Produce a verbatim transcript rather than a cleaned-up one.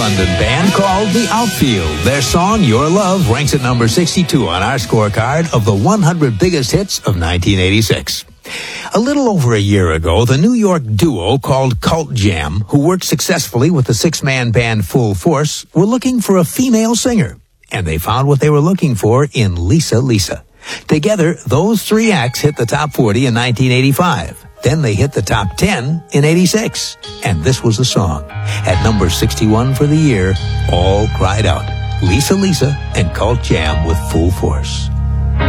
London band called The Outfield. Their song, Your Love, ranks at number sixty-two on our scorecard of the one hundred biggest hits of nineteen eighty-six. A little over a year ago, the New York duo called Cult Jam, who worked successfully with the six-man band Full Force, were looking for a female singer. And they found what they were looking for in Lisa Lisa. Together, those three acts hit the top forty in nineteen eighty-five. Then they hit the top ten in eighty-six. And this was the song. At number sixty-one for the year, all cried out. Lisa Lisa and Cult Jam with Full Force.